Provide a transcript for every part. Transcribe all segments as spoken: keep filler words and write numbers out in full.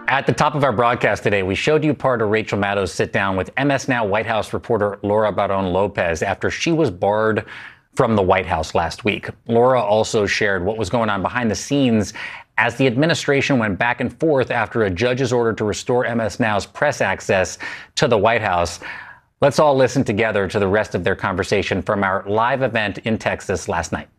At the top of our broadcast today, we showed you part of Rachel Maddow's sit down with M S Now White House reporter Laura Barron Lopez after she was barred from the White House last week. Laura also shared what was going on behind the scenes as the administration went back and forth after a judge's order to restore M S Now's press access to the White House. Let's all listen together to the rest of their conversation from our live event in Texas last night.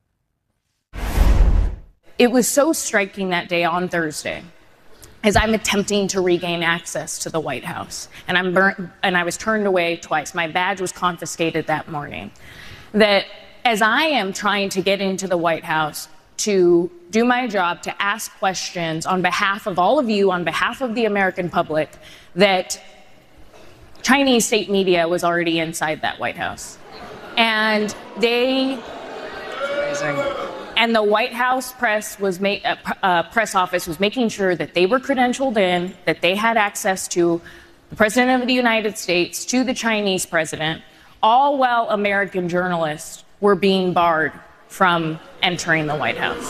It was so striking that day on Thursday as I'm attempting to regain access to the White House, and I'm burnt, and I was turned away twice. My badge was confiscated that morning. That as I am trying to get into the White House to do my job, to ask questions on behalf of all of you, on behalf of the American public, that Chinese state media was already inside that White House. And they... Amazing. And the White House press was ma- uh, uh, press office was making sure that they were credentialed in, that they had access to the President of the United States, to the Chinese president, all while American journalists were being barred from entering the White House.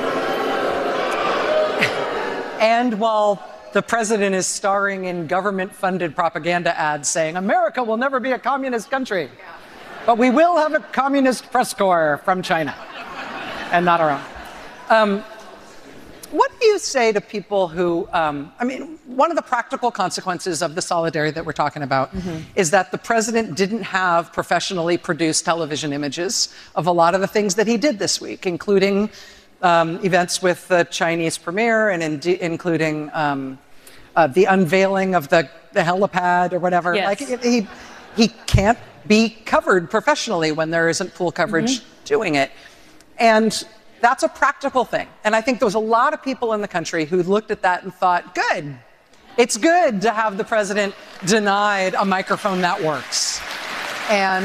And while the president is starring in government-funded propaganda ads saying, America will never be a communist country, but we will have a communist press corps from China. And not our own. Um, what do you say to people who, um, I mean, one of the practical consequences of the solidarity that we're talking about mm-hmm. is that the president didn't have professionally produced television images of a lot of the things that he did this week, including um, events with the Chinese premier and in- including um, uh, the unveiling of the, the helipad or whatever. Yes. Like it, he, he can't be covered professionally when there isn't full coverage mm-hmm. doing it. And that's a practical thing. And I think there was a lot of people in the country who looked at that and thought, good, it's good to have the president denied a microphone that works. And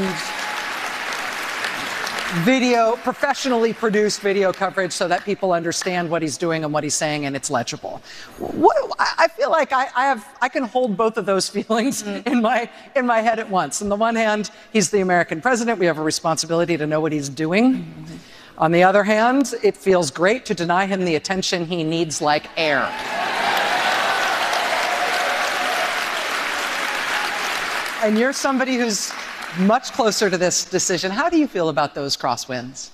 video, professionally produced video coverage so that people understand what he's doing and what he's saying and it's legible. What, I feel like I, I have, I can hold both of those feelings mm. in my, in my head at once. On the one hand, he's the American president. We have a responsibility to know what he's doing. Mm-hmm. On the other hand, it feels great to deny him the attention he needs like air. And you're somebody who's much closer to this decision. How do you feel about those crosswinds?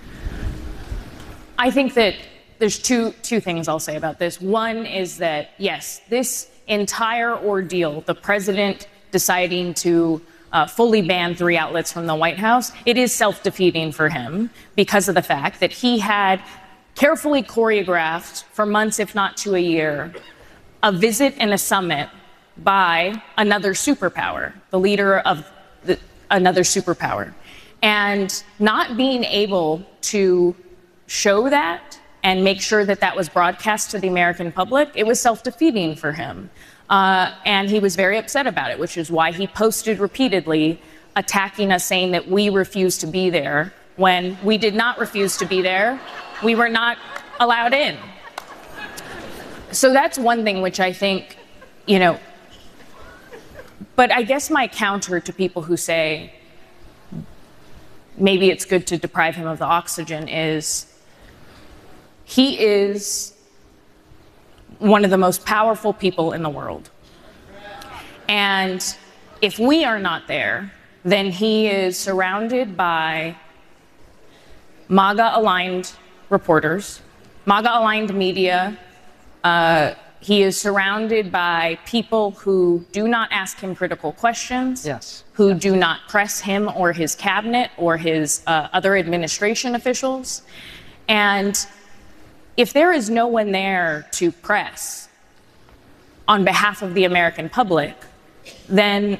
I think that there's two, two things I'll say about this. One is that, yes, this entire ordeal, the president deciding to Uh, fully ban three outlets from the White House, it is self-defeating for him because of the fact that he had carefully choreographed for months, if not to a year, a visit and a summit by another superpower, the leader of the, another superpower. And not being able to show that and make sure that that was broadcast to the American public, it was self-defeating for him. Uh, and he was very upset about it, which is why he posted repeatedly attacking us, saying that we refused to be there when we did not refuse to be there. We were not allowed in. So that's one thing which I think, you know, but I guess my counter to people who say maybe it's good to deprive him of the oxygen is he is one of the most powerful people in the world. And if we are not there, then he is surrounded by MAGA-aligned reporters, MAGA-aligned media. Uh, he is surrounded by people who do not ask him critical questions, yes. who yes. do not press him or his cabinet or his uh, other administration officials. And if there is no one there to press on behalf of the American public, then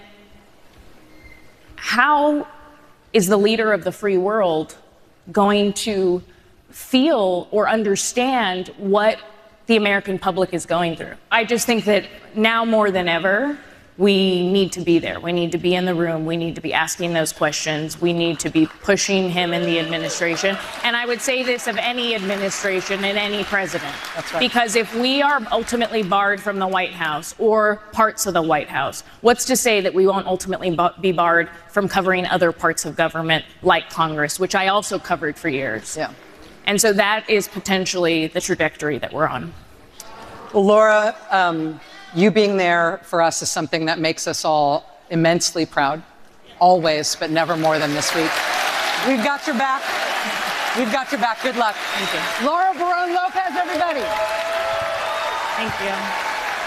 how is the leader of the free world going to feel or understand what the American public is going through? I just think that now more than ever, we need to be there. We need to be in the room. We need to be asking those questions. We need to be pushing him in the administration. And I would say this of any administration and any president. That's right. Because if we are ultimately barred from the White House or parts of the White House, what's to say that we won't ultimately be barred from covering other parts of government like Congress, which I also covered for years. Yeah. And so that is potentially the trajectory that we're on. Well, Laura, um, you being there for us is something that makes us all immensely proud, always, but never more than this week. We've got your back. We've got your back. Good luck. Thank you. Laura Barón-Lopez, everybody. Thank you.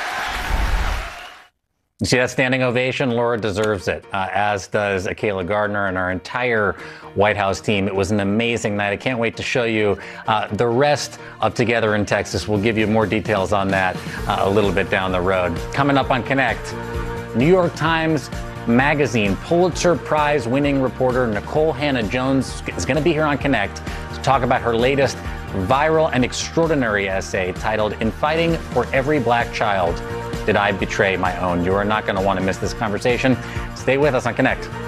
You see that standing ovation? Laura deserves it, uh, as does Akayla Gardner and our entire White House team. It was an amazing night. I can't wait to show you uh, the rest of Together in Texas. We'll give you more details on that uh, a little bit down the road. Coming up on Connect, New York Times Magazine Pulitzer Prize winning reporter Nikole Hannah-Jones is going to be here on Connect to talk about her latest viral and extraordinary essay titled "In Fighting for Every Black Child, Did I Betray My Own?" You are not going to want to miss this conversation. Stay with us on Connect.